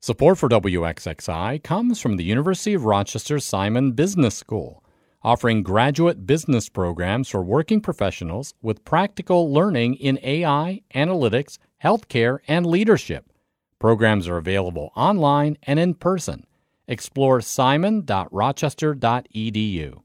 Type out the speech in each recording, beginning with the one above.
Support for WXXI comes from the University of Rochester Simon Business School, offering graduate business programs for working professionals with practical learning in AI, analytics, healthcare, and leadership. Programs are available online and in person. Explore simon.rochester.edu.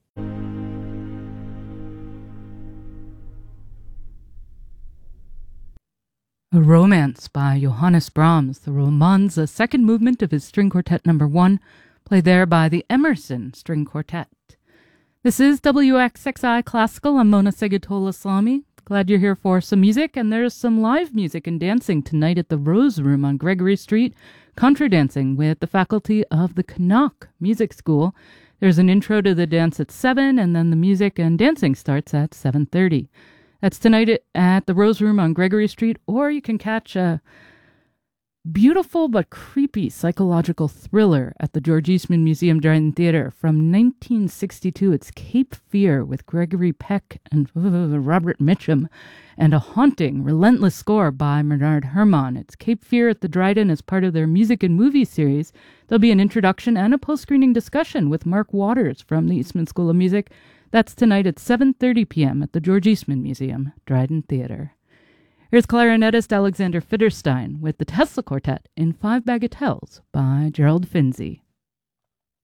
A Romance by Johannes Brahms, the Romanza, second movement of his String Quartet No. 1, played there by the Emerson String Quartet. This is WXXI Classical. I'm Mona Segatola-Salami. Glad you're here for some music, and there's some live music and dancing tonight at the Rose Room on Gregory Street, contra dancing with the faculty of the Canuck Music School. There's an intro to the dance at 7, and then the music and dancing starts at 7:30. That's tonight at the Rose Room on Gregory Street, or you can catch a beautiful but creepy psychological thriller at the George Eastman Museum Dryden Theater from 1962. It's Cape Fear with Gregory Peck and Robert Mitchum, and a haunting, relentless score by Bernard Herrmann. It's Cape Fear at the Dryden as part of their music and movie series. There'll be an introduction and a post-screening discussion with Mark Waters from the Eastman School of Music. That's tonight at 7:30 p.m. at the George Eastman Museum, Dryden Theater. Here's clarinetist Alexander Fitterstein with the Tesla Quartet in 5 Bagatelles by Gerald Finzi.